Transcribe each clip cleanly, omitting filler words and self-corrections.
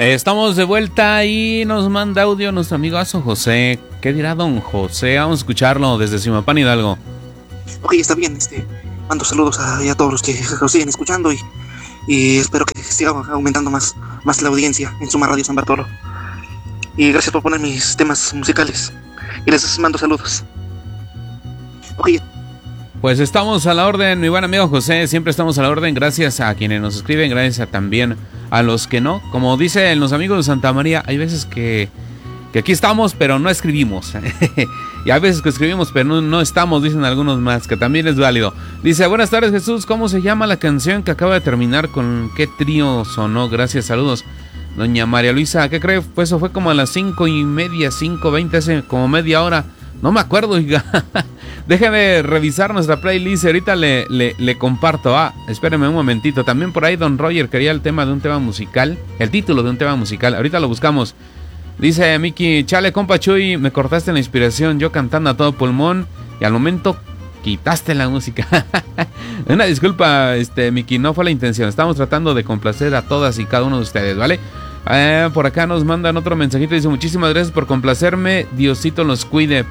Estamos de vuelta y nos manda audio nuestro amigo Aso José. ¿Qué dirá don José? Vamos a escucharlo desde Zimapán, Hidalgo. Ok, está bien, mando saludos a todos los que lo siguen escuchando y espero que siga aumentando más la audiencia en Suma Radio San Bartolo. Y gracias por poner mis temas musicales y les mando saludos. Ok. Pues estamos a la orden, mi buen amigo José, siempre estamos a la orden, gracias a quienes nos escriben, gracias también a los que no. Como dicen los amigos de Santa María, hay veces que aquí estamos, pero no escribimos. Y hay veces que escribimos, pero no estamos, dicen algunos más, que también es válido. Dice, buenas tardes Jesús, ¿cómo se llama la canción que acaba de terminar? ¿Con qué trío sonó? Gracias, saludos. Doña María Luisa, ¿qué cree? Pues eso fue como a las 5:30, 5:20, hace como media hora. No me acuerdo, oiga. Déjeme revisar nuestra playlist. Ahorita le comparto. Espéreme un momentito. También por ahí Don Roger quería el tema de un tema musical. El título de un tema musical. Ahorita lo buscamos. Dice Miki, chale compa Chuy, me cortaste la inspiración. Yo cantando a todo pulmón y al momento quitaste la música. Una disculpa, Miki, no fue la intención. Estamos tratando de complacer a todas y cada uno de ustedes, ¿vale? Por acá nos mandan otro mensajito. Dice, muchísimas gracias por complacerme. Diosito los cuide.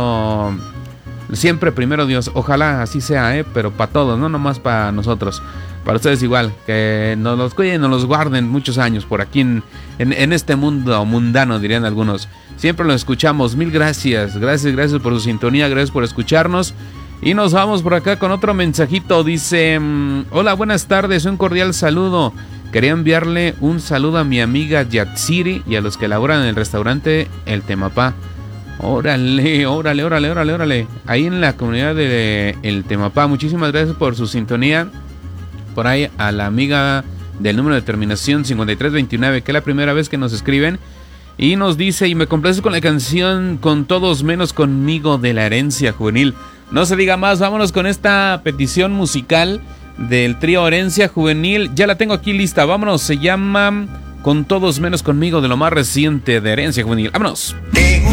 Siempre primero Dios. Ojalá así sea, pero para todos, no nomás para nosotros. Para ustedes igual. Que nos los cuiden, nos los guarden muchos años por aquí en este mundo mundano, dirían algunos. Siempre lo escuchamos. Mil gracias. Gracias por su sintonía. Gracias por escucharnos. Y nos vamos por acá con otro mensajito. Dice, hola, buenas tardes. Un cordial saludo. Quería enviarle un saludo a mi amiga Yatsiri y a los que laboran en el restaurante El Temapá. Órale. Ahí en la comunidad de El Temapá. Muchísimas gracias por su sintonía. Por ahí a la amiga del número de terminación 5329, que es la primera vez que nos escriben. Y nos dice, y me complace con la canción Con Todos Menos Conmigo de la Herencia Juvenil. No se diga más, vámonos con esta petición musical del trío Herencia Juvenil. Ya la tengo aquí lista, vámonos, se llama Con Todos Menos Conmigo, de lo más reciente de Herencia Juvenil. Vámonos.